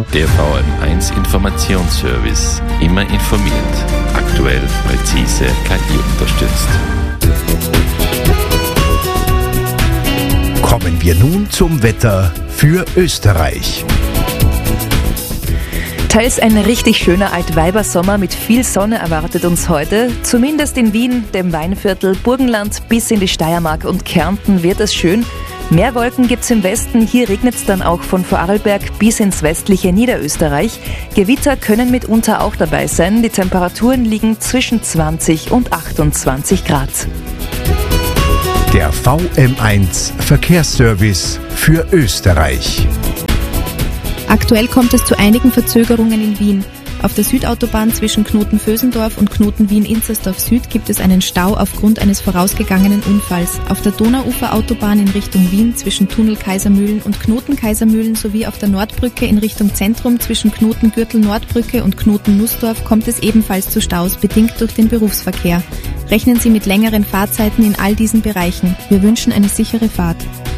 Der VM1 Informationsservice. Immer informiert. Aktuell, präzise, KI-unterstützt. Kommen wir nun zum Wetter für Österreich. Teils ein richtig schöner Altweibersommer mit viel Sonne erwartet uns heute. Zumindest in Wien, dem Weinviertel, Burgenland bis in die Steiermark und Kärnten wird es schön. Mehr Wolken gibt's im Westen, hier regnet es dann auch von Vorarlberg bis ins westliche Niederösterreich. Gewitter können mitunter auch dabei sein. Die Temperaturen liegen zwischen 20 und 28 Grad. Der VM1 Verkehrsservice für Österreich. Aktuell kommt es zu einigen Verzögerungen in Wien. Auf der Südautobahn zwischen Knoten-Vösendorf und Knoten-Wien-Inzersdorf Süd gibt es einen Stau aufgrund eines vorausgegangenen Unfalls. Auf der Donauuferautobahn in Richtung Wien zwischen Tunnel Kaisermühlen und Knoten Kaisermühlen sowie auf der Nordbrücke in Richtung Zentrum zwischen Knoten Gürtel Nordbrücke und Knoten Nussdorf kommt es ebenfalls zu Staus, bedingt durch den Berufsverkehr. Rechnen Sie mit längeren Fahrzeiten in all diesen Bereichen. Wir wünschen eine sichere Fahrt.